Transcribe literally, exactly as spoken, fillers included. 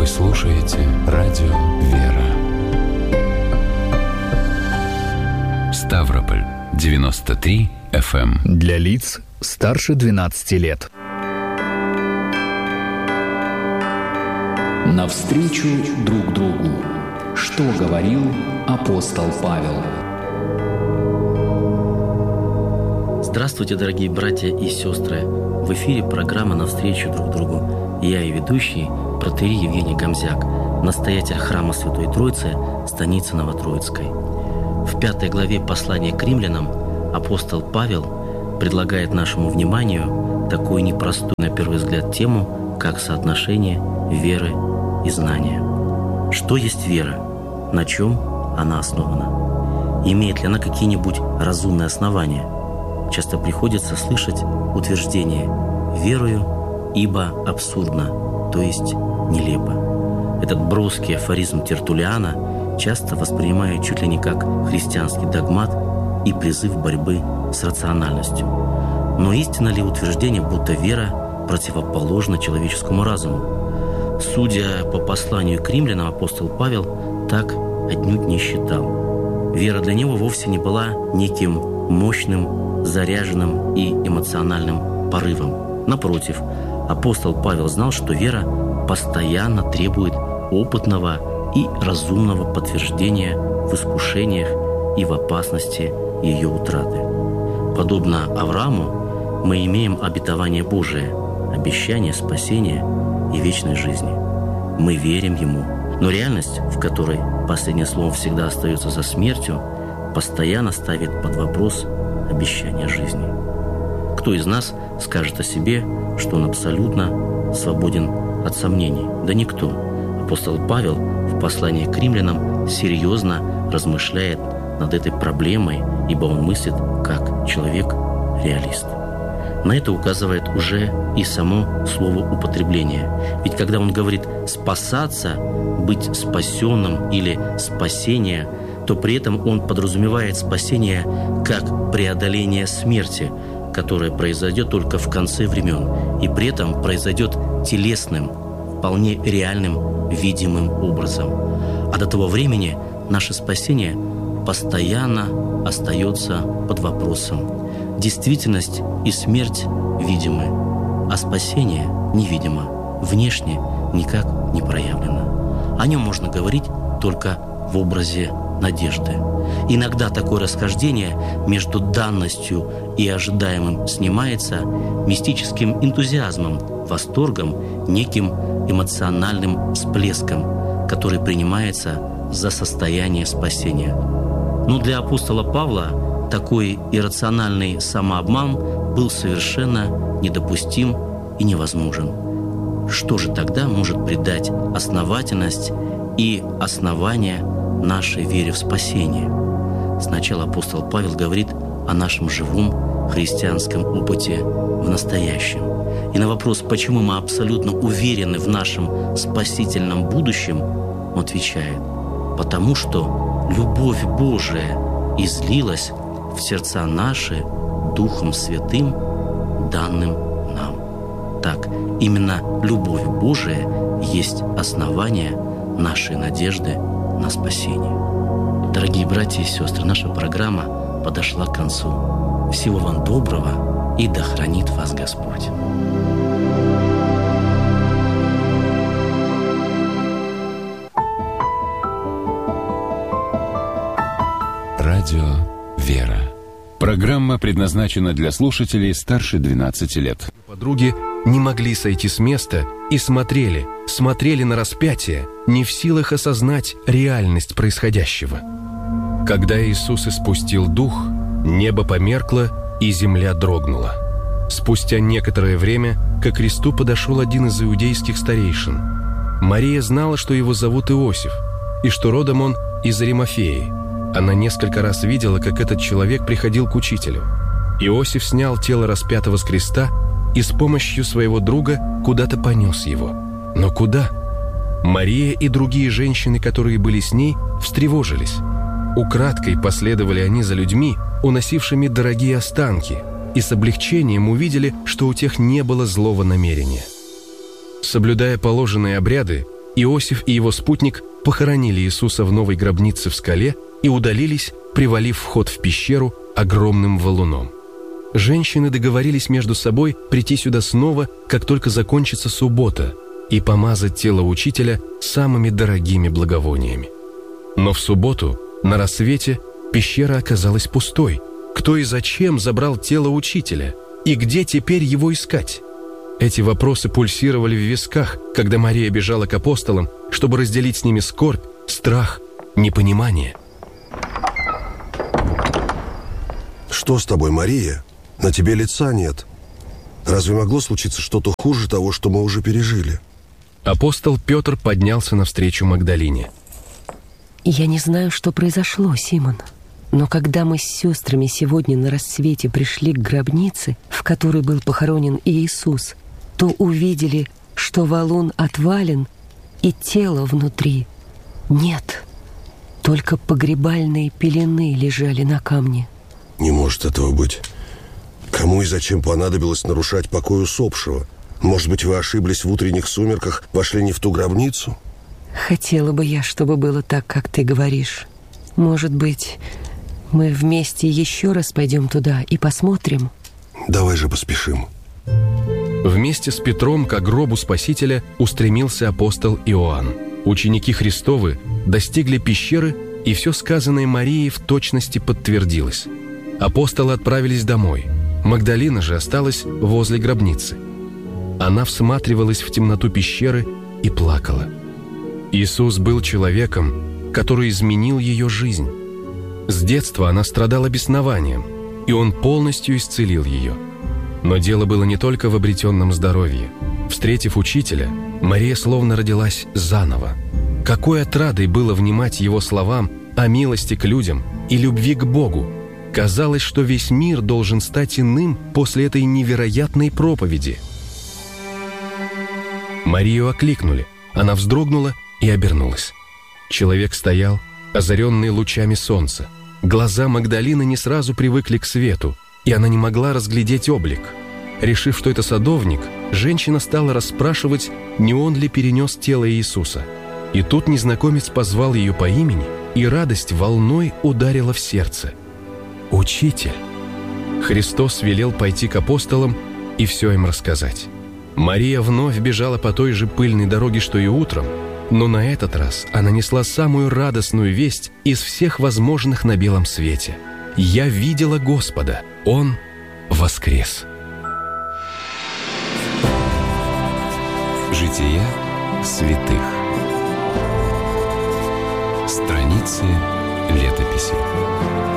Вы слушаете радио «Вера». Ставрополь девяносто три эф эм. Для лиц старше двенадцати лет. Навстречу друг другу. Что говорил апостол Павел? Здравствуйте, дорогие братья и сестры! В эфире программа «Навстречу друг другу». Я и ведущий, протоиерей Евгений Гомзяк, настоятель храма Святой Троицы, станицы Новотроицкой. В пятой главе послания к римлянам апостол Павел предлагает нашему вниманию такую непростую на первый взгляд тему, как соотношение веры и знания. Что есть вера? На чем она основана? Имеет ли она какие-нибудь разумные основания? Часто приходится слышать утверждение «верую, ибо абсурдно», то есть нелепо. Этот броский афоризм Тертуллиана часто воспринимают чуть ли не как христианский догмат и призыв борьбы с рациональностью. Но истинно ли утверждение, будто вера противоположна человеческому разуму? Судя по посланию к римлянам, апостол Павел так отнюдь не считал. Вера для него вовсе не была неким мощным, заряженным и эмоциональным порывом. Напротив, апостол Павел знал, что вера постоянно требует опытного и разумного подтверждения в искушениях и в опасности ее утраты. Подобно Аврааму, мы имеем обетование Божие, обещание спасения и вечной жизни. Мы верим Ему, но реальность, в которой последнее слово всегда остается за смертью, постоянно ставит под вопрос обещание жизни. Кто из нас скажет о себе, что он абсолютно свободен от сомнений? Да никто. Апостол Павел в послании к римлянам серьезно размышляет над этой проблемой, ибо он мыслит как человек-реалист. На это указывает уже и само слово употребления. Ведь когда он говорит «спасаться», «быть спасенным» или «спасение», то при этом он подразумевает спасение как преодоление смерти, которое произойдет только в конце времен, и при этом произойдет телесным, вполне реальным, видимым образом. А до того времени наше спасение постоянно остается под вопросом. Действительность и смерть видимы, а спасение невидимо, внешне никак не проявлено. О нем можно говорить только в образе надежды. Иногда такое расхождение между данностью и ожидаемым снимается мистическим энтузиазмом, восторгом, неким эмоциональным всплеском, который принимается за состояние спасения. Но для апостола Павла такой иррациональный самообман был совершенно недопустим и невозможен. Что же тогда может придать основательность и основание нашей вере в спасение? Сначала апостол Павел говорит о нашем живом христианском опыте в настоящем. И на вопрос, почему мы абсолютно уверены в нашем спасительном будущем, он отвечает: потому что любовь Божия излилась в сердца наши Духом Святым, данным нам. Так, именно любовь Божия есть основание нашей надежды на спасение. Дорогие братья и сестры, наша программа подошла к концу. Всего вам доброго, и да хранит вас Господь. Радио «Вера». Программа предназначена для слушателей старше двенадцати лет. Подруги не могли сойти с места и смотрели, смотрели на распятие, не в силах осознать реальность происходящего. Когда Иисус испустил дух, небо померкло и земля дрогнула. Спустя некоторое время ко кресту подошел один из иудейских старейшин. Мария знала, что его зовут Иосиф, и что родом он из Аримафеи. Она несколько раз видела, как этот человек приходил к учителю. Иосиф снял тело распятого с креста и с помощью своего друга куда-то понес его. Но куда? Мария и другие женщины, которые были с ней, встревожились. Украдкой последовали они за людьми, уносившими дорогие останки, и с облегчением увидели, что у тех не было злого намерения. Соблюдая положенные обряды, Иосиф и его спутник похоронили Иисуса в новой гробнице в скале и удалились, привалив вход в пещеру огромным валуном. Женщины договорились между собой прийти сюда снова, как только закончится суббота, и помазать тело учителя самыми дорогими благовониями. Но в субботу, на рассвете, пещера оказалась пустой. Кто и зачем забрал тело учителя? И где теперь его искать? Эти вопросы пульсировали в висках, когда Мария бежала к апостолам, чтобы разделить с ними скорбь, страх, непонимание. Что с тобой, Мария? На тебе лица нет. Разве могло случиться что-то хуже того, что мы уже пережили? Апостол Петр поднялся навстречу Магдалине. Я не знаю, что произошло, Симон. Но когда мы с сестрами сегодня на рассвете пришли к гробнице, в которой был похоронен Иисус, то увидели, что валун отвален, и тело внутри нет. Только погребальные пелены лежали на камне. Не может этого быть. Кому и зачем понадобилось нарушать покой усопшего? Может быть, вы ошиблись в утренних сумерках, вошли не в ту гробницу? Хотела бы я, чтобы было так, как ты говоришь. Может быть, мы вместе еще раз пойдем туда и посмотрим? Давай же поспешим. Вместе с Петром к гробу Спасителя устремился апостол Иоанн. Ученики Христовы достигли пещеры, и все сказанное Марией в точности подтвердилось. Апостолы отправились домой. Магдалина же осталась возле гробницы. Она всматривалась в темноту пещеры и плакала. Иисус был человеком, который изменил ее жизнь. С детства она страдала беснованием, и Он полностью исцелил ее. Но дело было не только в обретенном здоровье. Встретив учителя, Мария словно родилась заново. Какой отрадой было внимать его словам о милости к людям и любви к Богу. Казалось, что весь мир должен стать иным после этой невероятной проповеди. Марию окликнули. Она вздрогнула и обернулась. Человек стоял, озаренный лучами солнца. Глаза Магдалины не сразу привыкли к свету, и она не могла разглядеть облик. Решив, что это садовник, женщина стала расспрашивать, не он ли перенес тело Иисуса. И тут незнакомец позвал ее по имени, и радость волной ударила в сердце. «Учитель!» Христос велел пойти к апостолам и все им рассказать. Мария вновь бежала по той же пыльной дороге, что и утром, но на этот раз она несла самую радостную весть из всех возможных на белом свете. «Я видела Господа, Он воскрес». Жития святых. Страницы летописи.